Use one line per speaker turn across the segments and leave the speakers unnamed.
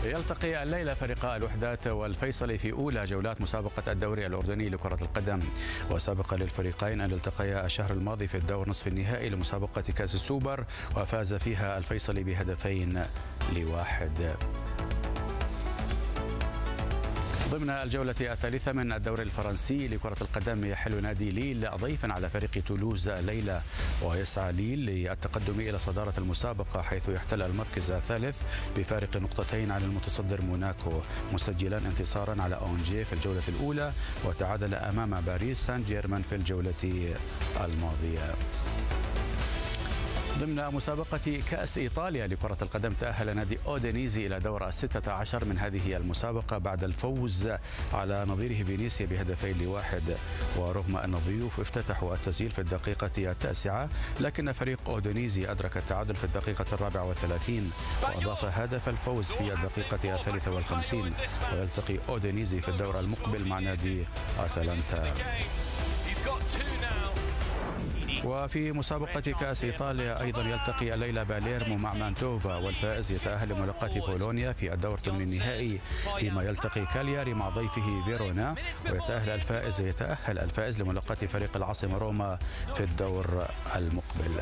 يلتقي الليلة فريقا الوحدات والفيصلي في أولى جولات مسابقة الدوري الأردني لكرة القدم. وسابق للفريقين أن التقيا الشهر الماضي في الدور نصف النهائي لمسابقة كأس السوبر، وفاز فيها الفيصلي ب2-1. ضمن الجولة الثالثة من الدوري الفرنسي لكرة القدم يحل نادي ليل ضيفا على فريق تولوز الليلة، ويسعى ليل للتقدم إلى صدارة المسابقة حيث يحتل المركز الثالث بفارق نقطتين عن المتصدر موناكو، مسجلا انتصارا على أونجي في الجولة الأولى وتعادل أمام باريس سان جيرمان في الجولة الماضية. ضمن مسابقة كأس إيطاليا لكرة القدم تأهل نادي أودينيزي إلى دور 16 من هذه المسابقة بعد الفوز على نظيره فينيسيا ب2-1. ورغم أن الضيوف افتتحوا التسجيل في الدقيقة 9، لكن فريق أودينيزي أدرك التعادل في الدقيقة 34 وأضاف هدف الفوز في الدقيقة 53. ويلتقي أودينيزي في الدور المقبل مع نادي أتلانتا. وفي مسابقة كأس إيطاليا أيضا يلتقي الليلة باليرمو مع مانتوفا، والفائز يتأهل لملاقاة بولونيا في الدور ثمن النهائي، فيما يلتقي كالياري مع ضيفه فيرونا، ويتأهل الفائز لملاقاة فريق العاصمة روما في الدور المقبل.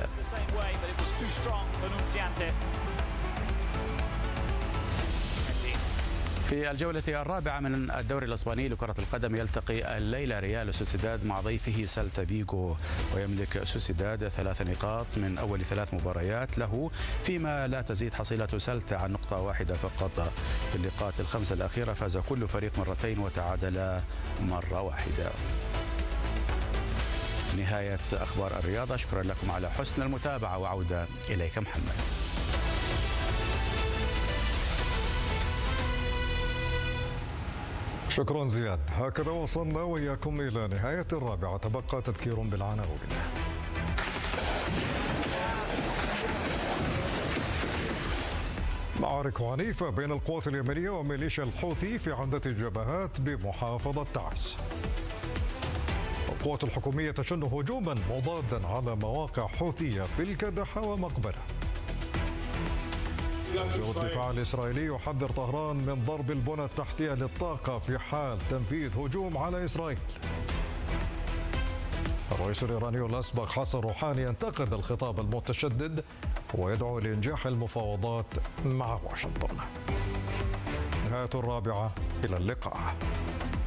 في الجولة الرابعة من الدوري الإسباني لكرة القدم يلتقي الليلة ريال سوسيداد مع ضيفه سيلتا فيغو، ويملك سوسيداد 3 نقاط من أول 3 مباريات له، فيما لا تزيد حصيلة سيلتا عن نقطة واحدة فقط. في اللقاءات ال5 الأخيرة فاز كل فريق مرتين وتعادل مرة واحدة. نهاية أخبار الرياضة، شكرا لكم على حسن المتابعة، وعودة إليك محمد.
شكرا زياد. هكذا وصلنا وإياكم إلى نهاية الرابعة. تبقى تذكير بالعناوين. معارك عنيفة بين القوات اليمنية وميليشيا الحوثي في عدة جبهات بمحافظة تعز. القوات الحكومية تشن هجوما مضادا على مواقع حوثية في الكدحة ومقبرة. وزير الدفاع الإسرائيلي يحذر طهران من ضرب البنى التحتية للطاقة في حال تنفيذ هجوم على إسرائيل. الرئيس الإيراني الأسبق حسن روحاني ينتقد الخطاب المتشدد ويدعو لإنجاح المفاوضات مع واشنطن. نهاية الرابعة، إلى اللقاء.